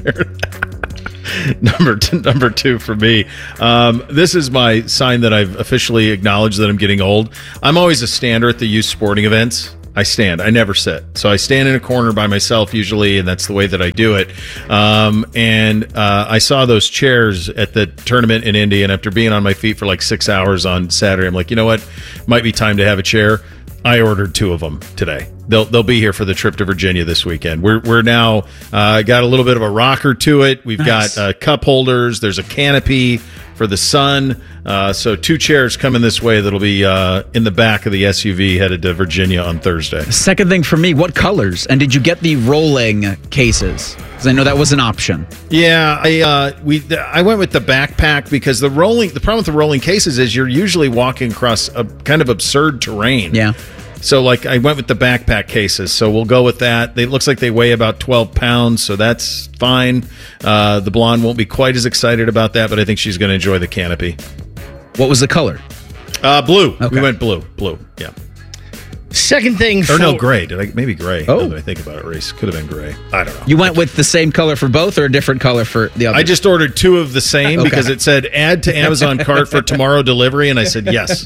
number two, number two for me. Um, this is my sign that I've officially acknowledged that I'm getting old. I'm always a stander at the youth sporting events. I stand. I never sit. So I stand in a corner by myself usually, and that's the way that I do it. Um, and uh, I saw those chairs at the tournament in Indy, and after being on my feet for like six hours on Saturday, I'm like, you know what? Might be time to have a chair. I ordered two of them today. They'll they'll be here for the trip to Virginia this weekend. We're we're now uh, got a little bit of a rocker to it. We've nice. got uh, cup holders. There's a canopy for the sun. Uh, so two chairs coming this way that'll be uh, in the back of the S U V headed to Virginia on Thursday. Second thing for me, what colors? And did you get the rolling cases? Because I know that was an option. Yeah, I uh, we I went with the backpack because the rolling the problem with the rolling cases is you're usually walking across a kind of absurd terrain. Yeah. So, like, I went with the backpack cases, so we'll go with that. It looks like they weigh about twelve pounds, so that's fine. Uh, the blonde won't be quite as excited about that, but I think she's going to enjoy the canopy. What was the color? Uh, blue. Okay. We went blue. Blue, yeah. Second thing for... Or no, gray. Did I Maybe gray. Oh. Now that I think about it, Reese. Could have been gray. I don't know. You went with the same color for both or a different color for the other? I just ordered two of the same Okay. because it said add to Amazon cart for tomorrow delivery, and I said yes.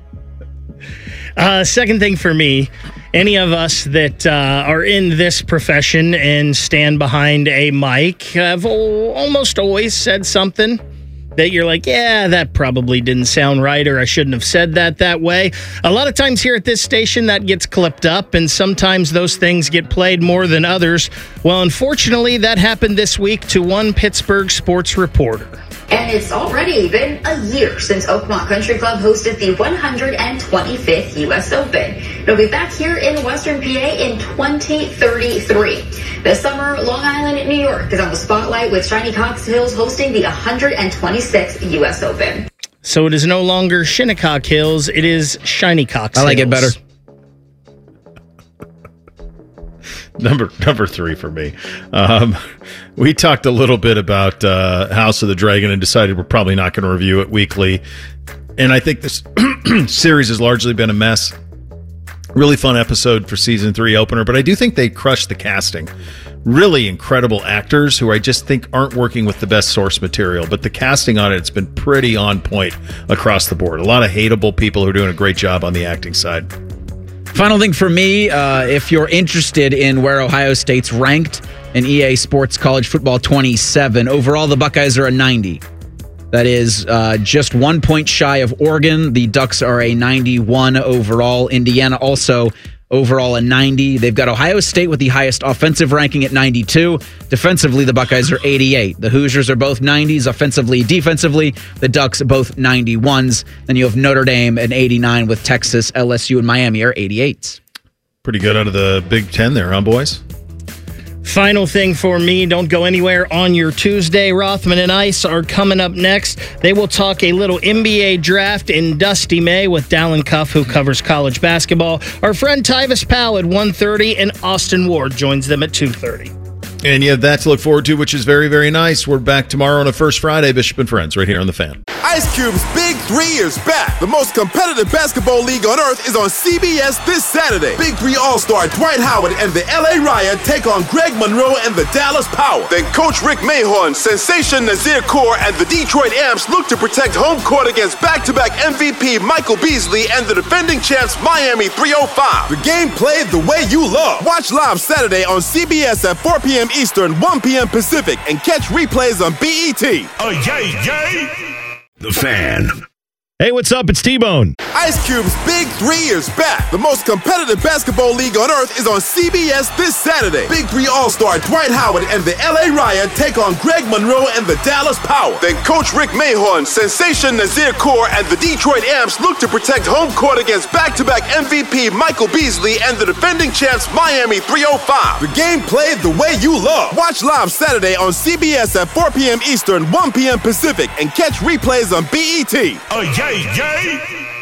Uh, second thing for me, any of us that uh, are in this profession and stand behind a mic have o- almost always said something that you're like, yeah, that probably didn't sound right, or I shouldn't have said that that way. A lot of times here at this station, that gets clipped up, and sometimes those things get played more than others. Well, unfortunately, that happened this week to one Pittsburgh sports reporter. And it's already been a year since Oakmont Country Club hosted the one hundred twenty-fifth U S Open. It'll be back here in Western P A in twenty thirty-three. This summer, Long Island, New York is on the spotlight with Shiny Cox Hills hosting the one hundred twenty-sixth U S Open. So it is no longer Shinnecock Hills, it is Shiny Cox I like Hills. it better. Number number three for me. Um, we talked a little bit about uh, House of the Dragon and decided we're probably not going to review it weekly. And I think this series has largely been a mess. Really fun episode for season three opener, but I do think they crushed the casting. Really incredible actors who I just think aren't working with the best source material, but the casting on it, it's been pretty on point across the board. A lot of hateable people who are doing a great job on the acting side. Final thing for me, uh, if you're interested in where Ohio State's ranked in E A Sports College Football twenty-seven, overall the Buckeyes are a ninety. That is uh, just one point shy of Oregon. The Ducks are a ninety-one overall. Indiana also overall a ninety. They've got Ohio State with the highest offensive ranking at ninety-two. Defensively, the Buckeyes are eighty-eight. The Hoosiers are both nineties offensively, defensively. The Ducks both ninety-ones. Then you have Notre Dame at eighty-nine with Texas, L S U, and Miami are eighty-eights. Pretty good out of the Big Ten there, huh, boys? Final thing for me, don't go anywhere on your Tuesday. Rothman and Ice are coming up next. They will talk a little N B A draft in Dusty May with Dallin Cuff, who covers college basketball. Our friend Tyvis Powell at one thirty, and Austin Ward joins them at two thirty. And you have that to look forward to, which is very, very nice. We're back tomorrow on a First Friday, Bishop and Friends, right here on The Fan. Ice Cube's Big Three is back. The most competitive basketball league on earth is on C B S this Saturday. Big Three All-Star Dwight Howard and the L A Riot take on Greg Monroe and the Dallas Power. Then Coach Rick Mahorn, Sensation Nazir Kaur, and the Detroit Amps look to protect home court against back-to-back M V P Michael Beasley and the defending champs Miami three oh five. The game played the way you love. Watch live Saturday on C B S at four p.m. Eastern, one p.m. Pacific, and catch replays on B E T. Oh, yay, yay! The Fan. Hey, what's up? It's T-Bone. Ice Cube's Big Three is back. The most competitive basketball league on earth is on C B S this Saturday. Big Three All-Star Dwight Howard and the L A Riot take on Greg Monroe and the Dallas Power. Then Coach Rick Mahorn, Sensation Nazir Kaur, and the Detroit Amps look to protect home court against back-to-back M V P Michael Beasley and the defending champs Miami three oh five. The game played the way you love. Watch live Saturday on C B S at four p.m. Eastern, one p.m. Pacific, and catch replays on B E T. Oh, yay, yay!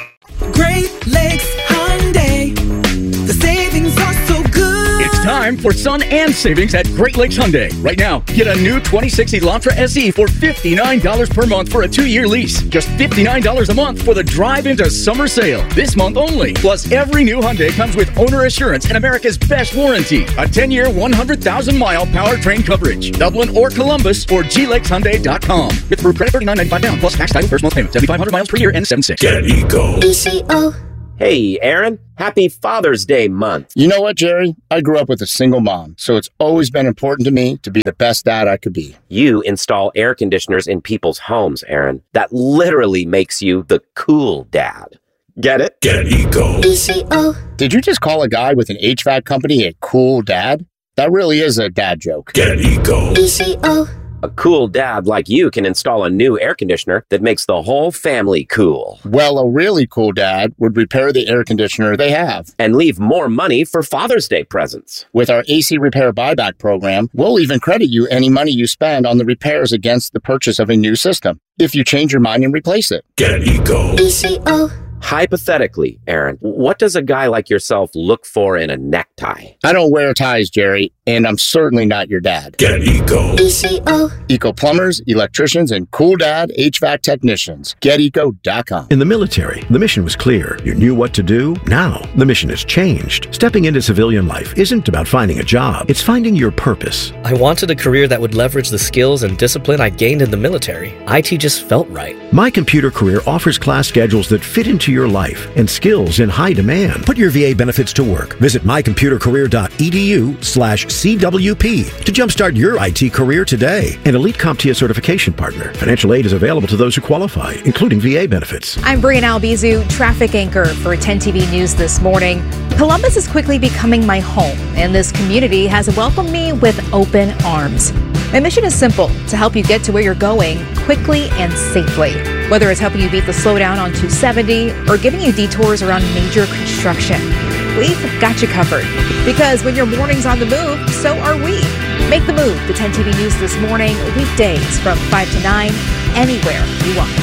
Great Lakes Hyundai. The savings are so good. It's time for sun and savings at Great Lakes Hyundai. Right now, get a new twenty sixty Elantra S E for fifty-nine dollars per month for a two-year lease. Just fifty-nine dollars a month for the drive into summer sale. This month only. Plus, every new Hyundai comes with owner assurance and America's best warranty. A ten-year, one hundred thousand mile powertrain coverage. Dublin or Columbus or G Lakes Hyundai dot com. With approved credit thirty-nine ninety-five down plus tax title first month payment. seventy-five hundred miles per year and seven six. Get Eco. E C O. Hey, Aaron. Happy Father's Day month. You know what, Jerry? I grew up with a single mom, so it's always been important to me to be the best dad I could be. You install air conditioners in people's homes, Aaron. That literally makes you the cool dad. Get it? Get Eco. E C O. Did you just call a guy with an H V A C company a cool dad? That really is a dad joke. Get Eco. E C O. A cool dad like you can install a new air conditioner that makes the whole family cool. Well, a really cool dad would repair the air conditioner they have. And leave more money for Father's Day presents. With our A C Repair Buyback program, we'll even credit you any money you spend on the repairs against the purchase of a new system, if you change your mind and replace it. Get Eco. E C O. Hypothetically, Aaron, what does a guy like yourself look for in a necktie? I don't wear ties, Jerry, and I'm certainly not your dad. Get Eco. E C O. Eco plumbers, electricians, and cool dad H V A C technicians. Get eco dot com. In the military, the mission was clear. You knew what to do. Now, the mission has changed. Stepping into civilian life isn't about finding a job. It's finding your purpose. I wanted a career that would leverage the skills and discipline I gained in the military. I T just felt right. My Computer Career offers class schedules that fit into your life and skills in high demand. Put your V A benefits to work. Visit my computer career dot e d u slash C W P to jumpstart your I T career today. An Elite CompTIA certification partner. Financial aid is available to those who qualify, including V A benefits. I'm Brianna Albizu, traffic anchor for ten T V News this morning. Columbus is quickly becoming my home, and this community has welcomed me with open arms. My mission is simple, to help you get to where you're going quickly and safely. Whether it's helping you beat the slowdown on two seventy or giving you detours around major construction, we've got you covered. Because when your morning's on the move, so are we. Make the move to ten T V News this morning, weekdays from five to nine, anywhere you watch.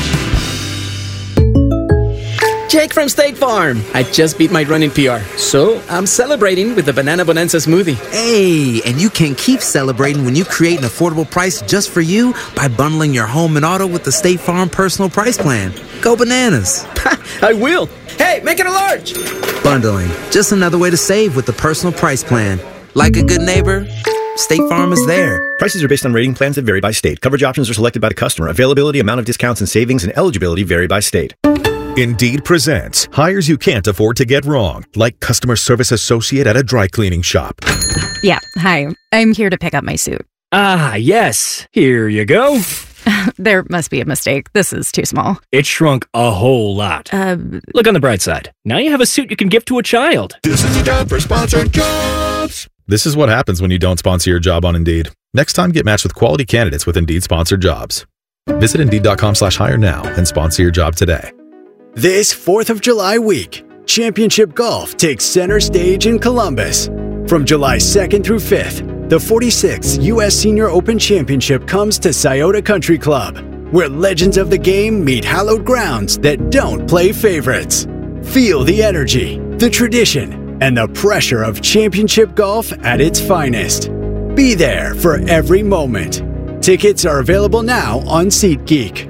Jake from State Farm. I just beat my running P R, so I'm celebrating with the Banana Bonanza smoothie. Hey, and you can keep celebrating when you create an affordable price just for you by bundling your home and auto with the State Farm Personal Price Plan. Go bananas. I will. Hey, make it a large. Bundling, just another way to save with the Personal Price Plan. Like a good neighbor, State Farm is there. Prices are based on rating plans that vary by state. Coverage options are selected by the customer. Availability, amount of discounts and savings, and eligibility vary by state. Indeed presents hires you can't afford to get wrong, like customer service associate at a dry cleaning shop. Yeah, hi. I'm here to pick up my suit. Ah, yes. Here you go. There must be a mistake. This is too small. It shrunk a whole lot. Uh, Look on the bright side. Now you have a suit you can give to a child. This is the time for sponsored jobs. This is what happens when you don't sponsor your job on Indeed. Next time, get matched with quality candidates with Indeed sponsored jobs. Visit Indeed.com slash hire now and sponsor your job today. This fourth of July week, Championship Golf takes center stage in Columbus. From July second through fifth, the forty-sixth U S Senior Open Championship comes to Scioto Country Club, where legends of the game meet hallowed grounds that don't play favorites. Feel the energy, the tradition, and the pressure of championship golf at its finest. Be there for every moment. Tickets are available now on SeatGeek.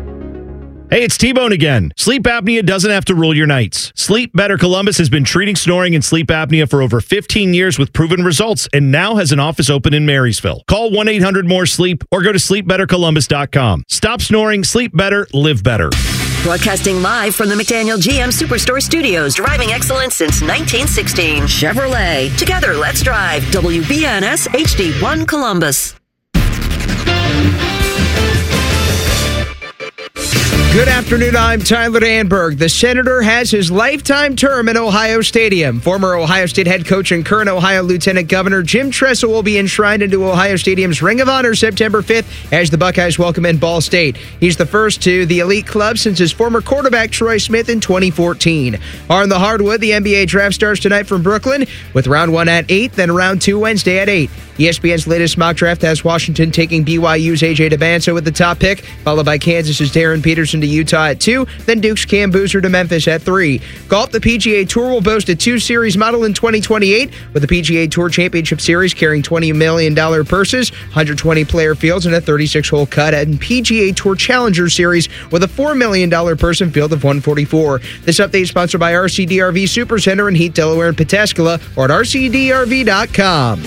Hey, it's T-Bone again. Sleep apnea doesn't have to rule your nights. Sleep Better Columbus has been treating snoring and sleep apnea for over fifteen years with proven results and now has an office open in Marysville. Call one eight hundred more sleep or go to sleep better columbus dot com. Stop snoring, sleep better, live better. Broadcasting live from the McDaniel G M Superstore Studios, driving excellence since nineteen sixteen. Chevrolet. Together, let's drive. W B N S H D one Columbus. Good afternoon, I'm Tyler Danberg. The Senator has his lifetime term in Ohio Stadium. Former Ohio State head coach and current Ohio Lieutenant Governor Jim Tressel will be enshrined into Ohio Stadium's Ring of Honor September fifth as the Buckeyes welcome in Ball State. He's the first to the elite club since his former quarterback Troy Smith in twenty fourteen. On the hardwood, the N B A draft starts tonight from Brooklyn with round one at eight, then round two Wednesday at eight. E S P N's latest mock draft has Washington taking B Y U's A J DeBanco with the top pick, followed by Kansas's Darren Peterson to Utah at two, then Duke's Cam Boozer to Memphis at three. Golf, the P G A Tour will boast a two-series model in twenty twenty-eight, with the P G A Tour Championship Series carrying twenty million dollars purses, one hundred twenty player fields, and a thirty-six hole cut, and P G A Tour Challenger Series with a four million dollars person field of one forty-four. This update is sponsored by R C D R V Supercenter in Heath, Delaware, and Pataskala, or at R C D R V dot com.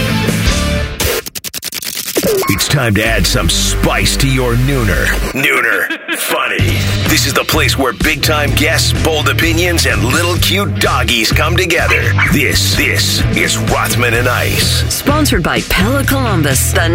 It's time to add some spice to your nooner. Nooner Funny. This is the place where big-time guests, bold opinions, and little cute doggies come together. This, this is Rothman and Ice. Sponsored by Pella Columbus, the